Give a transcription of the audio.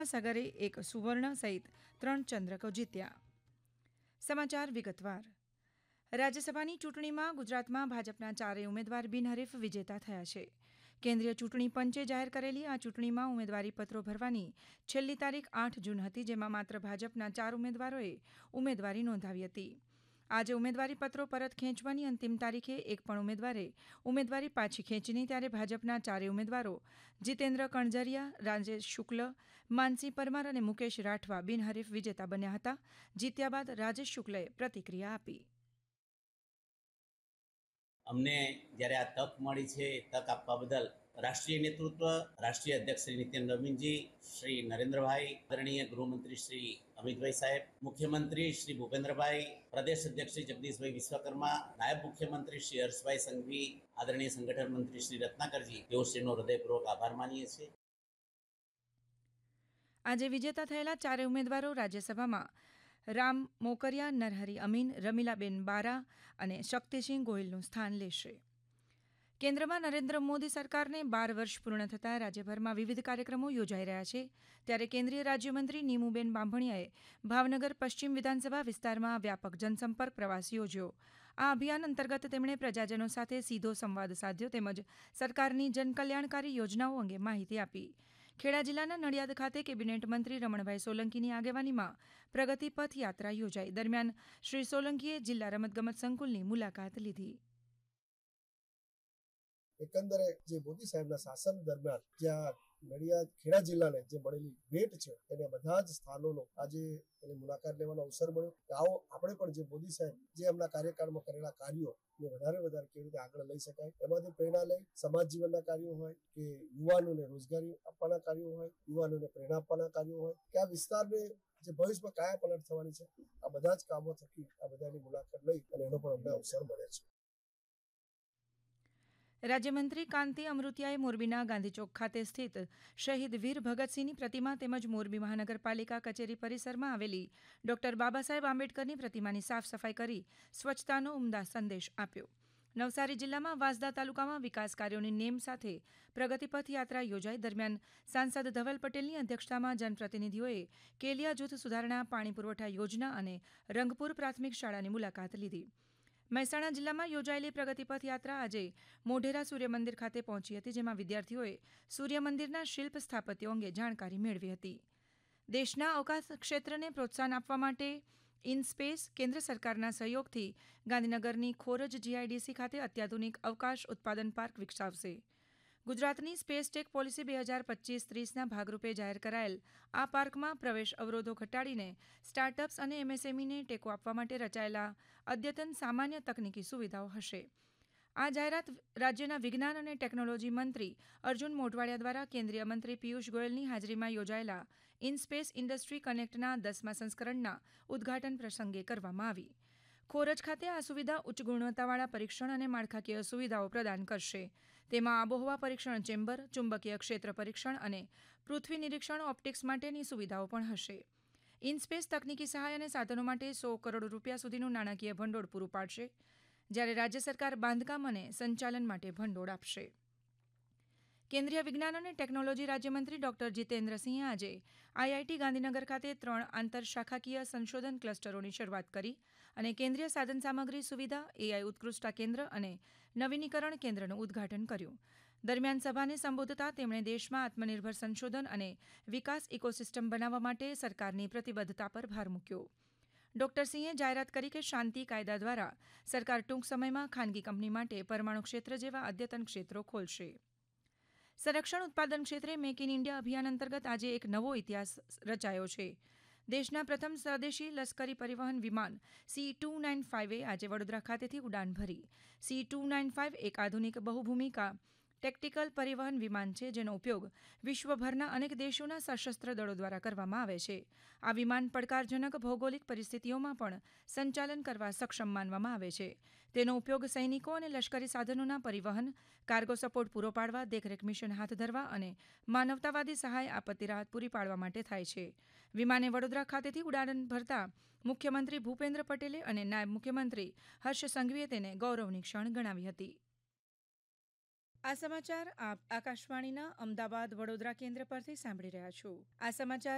સાગરે એક સુવર્ણ સહિત 3 ચંદ્રકો જીત્યા. સમાચાર વિગતવાર. રાજ્યસભાની ચૂંટણીમાં ગુજરાતમાં ભાજપના 4 ઉમેદવાર બિનહરીફ વિજેતા થયા છે. કેન્દ્રીય ચૂંટણી પંચે જાહેર કરેલી આ ચૂંટણીમાં ઉમેદવારી પત્રો ભરવાની છેલ્લી તારીખ 8 જૂન હતી, જેમાં માત્ર ભાજપના 4 ઉમેદવારોએ ઉમેદવારી નોંધાવી હતી. આજે ઉમેદવારી પત્રો પરત ખેંચવાની અંતિમ તારીખે એક પણ ઉમેદવારે ઉમેદવારી પાછી ખેંચી નહીં, ત્યારે ભાજપના 4 ઉમેદવારો જીતેન્દ્ર કણઝરિયા, રાજેશ શુક્લ, માનસી પરમાર અને મુકેશ રાઠવા બિનહરીફ વિજેતા બન્યા હતા. જીત્યા બાદ રાજેશ શુક્લએ પ્રતિક્રિયા આપી. અમને જ્યારે આ તક મળી છે, તક આપવા બદલ રાષ્ટ્રીય નેતૃત્વ, રાષ્ટ્રીય અધ્યક્ષ શ્રી નીતિન નવીનજી, શ્રી નરેન્દ્રભાઈ, આદરણીય ગૃહમંત્રી શ્રી અમિતભાઈ સાહેબ, મુખ્યમંત્રી શ્રી ભૂપેન્દ્રભાઈ, પ્રદેશ અધ્યક્ષ શ્રી જગદીશભાઈ વિશ્વકર્મા, નાયબ મુખ્યમંત્રી શ્રી હર્ષભાઈ સંઘવી, આદરણીય સંગઠન મંત્રી શ્રી રત્નાકરજી, તેઓશ્રીનો હૃદયપૂર્વક આભાર માનીએ છીએ. આજે વિજેતા થયેલા 4 ઉમેદવારો રાજ્યસભામાં રામ મોકરિયા, નરહરી અમીન, રમીલાબેન બારા અને શક્તિસિંહ ગોહિલનું સ્થાન લેશે. કેન્દ્રમાં નરેન્દ્ર મોદી સરકારને 12 વર્ષ પૂર્ણ થતાં રાજ્યભરમાં વિવિધ કાર્યક્રમો યોજાઈ રહ્યા છે. ત્યારે કેન્દ્રીય રાજ્યમંત્રી નીમુબેન બાંભણિયાએ ભાવનગર પશ્ચિમ વિધાનસભા વિસ્તારમાં વ્યાપક જનસંપર્ક પ્રવાસ યોજ્યો. આ અભિયાન અંતર્ગત તેમણે પ્રજાજનો સાથે સીધો સંવાદ સાધ્યો તેમજ સરકારની જનકલ્યાણકારી યોજનાઓ અંગે માહિતી આપી. ખેડા જિલ્લાના નડિયાદ ખાતે કેબિનેટ મંત્રી રમણભાઈ સોલંકીની આગેવાનીમાં પ્રગતિ પથ યાત્રા યોજાઈ. દરમિયાન શ્રી સોલંકીએ જિલ્લા રમતગમત સંકુલની મુલાકાત લીધી. એકંદરે જે મોદી સાહેબના શાસન દરમિયાન જ્યાં નડિયાદ ખેડા જિલ્લાને જે મળેલી ભેટ છે, એને બધા જ સ્થાનોનો આજે એની મુલાકાત લેવાનો અવસર મળ્યો કે આવો આપણે પણ જે મોદી સાહેબ જે એમના કાર્યકાળમાં કરેલા કાર્યો ને વધારે કેવી રીતે આગળ લઈ શકાય, એમાંથી પ્રેરણા લઈ સમાજ જીવનના કાર્યો હોય કે યુવાનોને રોજગારી આપવાના કાર્યો હોય, યુવાનોને પ્રેરણા આપવાના કાર્યો હોય કે આ વિસ્તારને જે ભવિષ્યમાં કાયા પલટ થવાની છે, આ બધા જ કામો થકી આ બધાની મુલાકાત લઈ અને એનો પણ અમને અવસર મળે છે. રાજ્યમંત્રી કાંતિ અમૃતિયાએ મોરબીના ગાંધીચોક ખાતે સ્થિત શહીદ વીર ભગતસિંહની પ્રતિમા તેમજ મોરબી મહાનગરપાલિકા કચેરી પરિસરમાં આવેલી ડોક્ટર બાબાસાહેબ આંબેડકરની પ્રતિમાની સાફ સફાઈ કરી સ્વચ્છતાનો ઉમદા સંદેશ આપ્યો. નવસારી જિલ્લામાં વાંસદા તાલુકામાં વિકાસ કાર્યોની નેમ સાથે પ્રગતિપથ યાત્રા યોજાઈ. દરમિયાન સાંસદ ધવલ પટેલની અધ્યક્ષતામાં જનપ્રતિનિધિઓએ કેલિયા જૂથ સુધારણા, પાણી પુરવઠા યોજના અને રંગપુર પ્રાથમિક શાળાની મુલાકાત લીધી. મહેસાણા જિલ્લામાં યોજાયેલી પ્રગતિપથ યાત્રા આજે મોઢેરા સૂર્યમંદિર ખાતે પહોંચી હતી, જેમાં વિદ્યાર્થીઓએ સૂર્યમંદિરના શિલ્પ સ્થાપત્યો અંગે જાણકારી મેળવી હતી. દેશના અવકાશ ક્ષેત્રને પ્રોત્સાહન આપવા માટે ઇનસ્પેસ કેન્દ્ર સરકારના સહયોગથી ગાંધીનગરની ખોરજ જીઆઈડીસી ખાતે અત્યાધુનિક અવકાશ ઉત્પાદન પાર્ક વિકસાવશે. ગુજરાતની સ્પેસ ટેક પોલિસી 2025-30ના ભાગરૂપે જાહેર કરાયેલ આ પાર્કમાં પ્રવેશ અવરોધો ઘટાડીને સ્ટાર્ટઅપ્સ અને એમએસએમઈને ટેકો આપવા માટે રચાયેલા અદ્યતન સામાન્ય તકનીકી સુવિધાઓ હશે. આ જાહેરાત રાજ્યના વિજ્ઞાન અને ટેકનોલોજી મંત્રી અર્જુન મોઢવાડિયા દ્વારા કેન્દ્રીય મંત્રી પિયુષ ગોયલની હાજરીમાં યોજાયેલા ઇનસ્પેસ ઇન્ડસ્ટ્રી કનેક્ટના 10મા સંસ્કરણના ઉદઘાટન પ્રસંગે કરવામાં આવી. ખોરજ ખાતે આ સુવિધા ઉચ્ચ ગુણવત્તાવાળા પરીક્ષણ અને માળખાકીય સુવિધાઓ પ્રદાન કરશે. તેમાં આબોહવા પરીક્ષણ ચેમ્બર, ચુંબકીય ક્ષેત્ર પરીક્ષણ અને પૃથ્વી નિરીક્ષણ ઓપ્ટિક્સ માટેની સુવિધાઓ પણ હશે. ઇનસ્પેસ તકનીકી સહાય અને સાધનો માટે 100 કરોડ રૂપિયા સુધીનું નાણાકીય ભંડોળ પૂરું પાડશે, જ્યારે રાજ્ય સરકાર બાંધકામ અને સંચાલન માટે ભંડોળ આપશે. કેન્દ્રીય વિજ્ઞાન અને ટેકનોલોજી રાજ્યમંત્રી ડોક્ટર જીતેન્દ્રસિંહે આજે આઈઆઈટી ગાંધીનગર ખાતે 3 આંતરશાખાકીય સંશોધન ક્લસ્ટરોની શરૂઆત કરી અને કેન્દ્રીય સાધનસામગ્રી સુવિધા, એઆઈ ઉત્કૃષ્ટતા કેન્દ્ર અને નવીનીકરણ કેન્દ્રનું ઉદઘાટન કર્યું. દરમિયાન સભાને સંબોધતા તેમણે દેશમાં આત્મનિર્ભર સંશોધન અને વિકાસ ઇકોસિસ્ટમ બનાવવા માટે સરકારની પ્રતિબદ્ધતા પર ભાર મૂક્યો. ડોક્ટર સિંહે જાહેરાત કરી કે શાંતિ કાયદા દ્વારા સરકાર ટૂંક સમયમાં ખાનગી કંપની માટે પરમાણુ ક્ષેત્ર જેવા અદ્યતન ક્ષેત્રો ખોલશે. સંરક્ષણ ઉત્પાદન ક્ષેત્રે મેક ઇન ઇન્ડિયા અભિયાન અંતર્ગત આજે એક નવો ઇતિહાસ રચાયો છે. દેશના પ્રથમ સ્વદેશી લશ્કરી પરિવહન વિમાન C-295એ આજે વડોદરા ખાતેથી ઉડાન ભરી. C-295 એક આધુનિક બહુભૂમિકા ટેક્ટિકલ પરિવહન વિમાન છે, જેનો ઉપયોગ વિશ્વભરના અનેક દેશોના સશસ્ત્ર દળો દ્વારા કરવામાં આવે છે. આ વિમાન પડકારજનક ભૌગોલિક પરિસ્થિતિઓમાં પણ સંચાલન કરવા સક્ષમ માનવામાં આવે છે. તેનો ઉપયોગ સૈનિકો અને લશ્કરી સાધનોના પરિવહન, કાર્ગો સપોર્ટ પૂરો પાડવા, દેખરેખ મિશન હાથ ધરવા અને માનવતાવાદી સહાય, આપત્તિ રાહત પૂરી પાડવા માટે થાય છે. વિમાને વડોદરા ખાતેથી ઉડાન ભરતા મુખ્યમંત્રી ભૂપેન્દ્ર પટેલે અને નાયબ મુખ્યમંત્રી હર્ષ સંઘવીએ તેને ગૌરવની ક્ષણ ગણાવી હતી. આ સમાચાર આપ આકાશવાણીના અમદાવાદ વડોદરા કેન્દ્ર પરથી સાંભળી રહ્યા છો. આ સમાચાર